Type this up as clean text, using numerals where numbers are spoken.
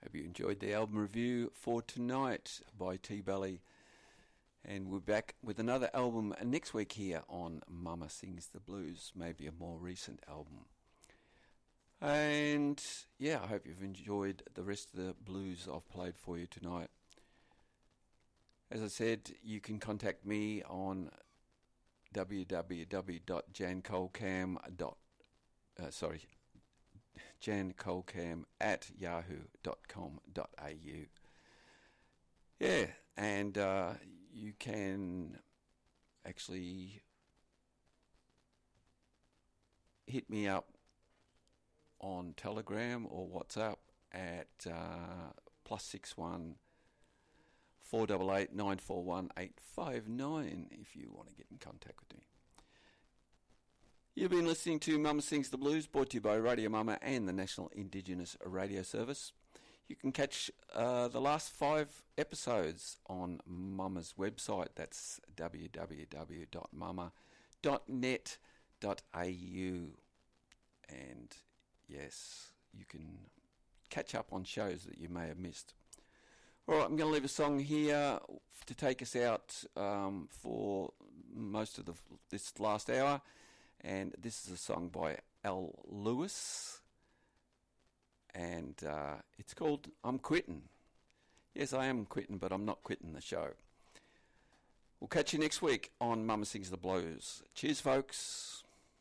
Hope you enjoyed the album review for tonight by T-Belly. And we're back with another album next week here on Mama Sings the Blues, maybe a more recent album. And yeah, I hope you've enjoyed the rest of the blues I've played for you tonight. As I said, you can contact me on jancolcam@yahoo.com.au. Yeah, and you can actually hit me up on Telegram or WhatsApp at +61 488 941 859 if you want to get in contact with me. You've been listening to Mama Sings the Blues, brought to you by Radio Mama and the National Indigenous Radio Service. You can catch the last 5 episodes on Mama's website. That's www.mama.net.au. And yes, you can catch up on shows that you may have missed. All right, I'm going to leave a song here to take us out for most of this last hour. And this is a song by Al Lewis. And it's called I'm Quittin'. Yes, I am quitting, but I'm not quitting the show. We'll catch you next week on Mama Sings the Blues. Cheers, folks.